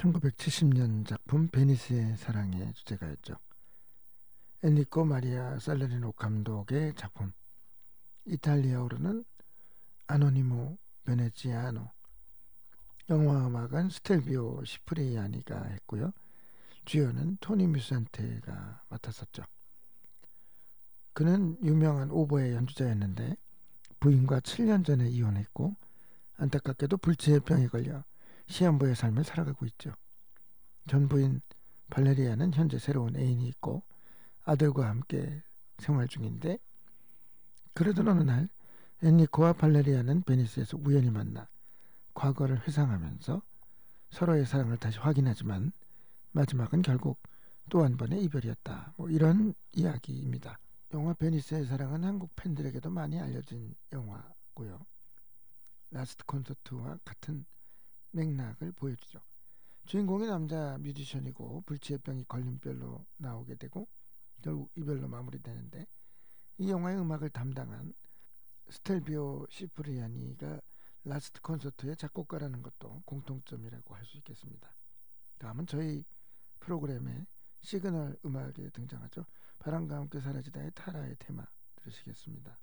1970년 작품 베니스의 사랑의 주제가였죠. 엔리코 마리아 살레리노 감독의 작품, 이탈리아어로는 아노니모 베네치아노, 영화 음악은 스텔비오 시프리아니가 했고요. 주연은 토니 뮤산테가 맡았었죠. 그는 유명한 오보의 연주자였는데 부인과 7년 전에 이혼했고 안타깝게도 불치의 병에 걸려 시한부의 삶을 살아가고 있죠. 전 부인 발레리아는 현재 새로운 애인이 있고 아들과 함께 생활 중인데, 그러던 어느 날 엔리코와 발레리아는 베니스에서 우연히 만나 과거를 회상하면서 서로의 사랑을 다시 확인하지만 마지막은 결국 또 한 번의 이별이었다. 이런 이야기입니다. 영화 베니스의 사랑은 한국 팬들에게도 많이 알려진 영화고요. 라스트 콘서트와 같은 맥락을 보여주죠. 주인공이 남자 뮤지션이고 불치의 병이 걸림돌로 나오게 되고 결국 이별로 마무리되는데, 이 영화의 음악을 담당한 스텔비오 시프리아니가 라스트 콘서트의 작곡가라는 것도 공통점이라고 할 수 있겠습니다. 다음은 저희 프로그램의 시그널 음악에 등장하죠. 바람과 함께 사라지다의 타라의 테마 들으시겠습니다.